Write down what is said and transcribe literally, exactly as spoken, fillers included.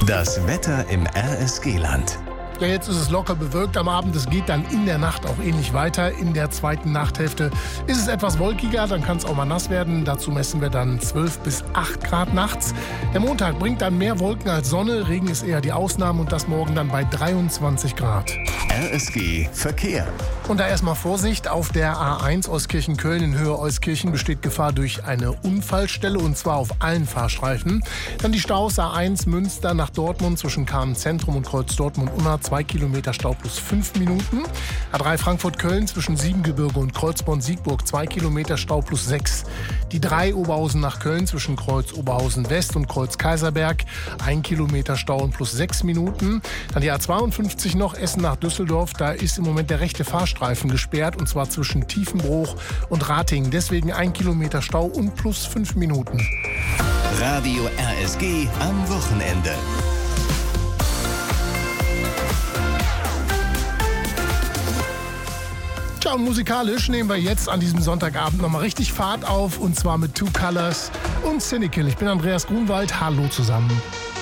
Das Wetter im R S G-Land. Ja, jetzt ist es locker bewölkt am Abend. Es geht dann in der Nacht auch ähnlich weiter. In der zweiten Nachthälfte ist es etwas wolkiger, dann kann es auch mal nass werden. Dazu messen wir dann zwölf bis acht Grad nachts. Der Montag bringt dann mehr Wolken als Sonne. Regen ist eher die Ausnahme und das morgen dann bei dreiundzwanzig Grad. R S G Verkehr. Und da erstmal Vorsicht, auf der A eins Euskirchen-Köln in Höhe Euskirchen besteht Gefahr durch eine Unfallstelle und zwar auf allen Fahrstreifen. Dann die Staus A eins Münster nach Dortmund zwischen Kamen-Zentrum und Kreuz Dortmund-Unna, zwei Kilometer Stau plus fünf Minuten. A drei Frankfurt-Köln zwischen Siebengebirge und Kreuzborn-Siegburg, zwei Kilometer Stau plus sechs. Die drei Oberhausen nach Köln zwischen Kreuz Oberhausen-West und Kreuz Kaiserberg, ein Kilometer Stau und plus sechs Minuten. Dann die A zweiundfünfzig noch, Essen nach Düsseldorf, da ist im Moment der rechte Fahrstreifen gesperrt und zwar zwischen Tiefenbruch und Ratingen. Deswegen ein Kilometer Stau und plus fünf Minuten. Radio R S G am Wochenende. Tja, und musikalisch nehmen wir jetzt an diesem Sonntagabend nochmal richtig Fahrt auf und zwar mit Two Colors und Cynical. Ich bin Andreas Grunwald. Hallo zusammen.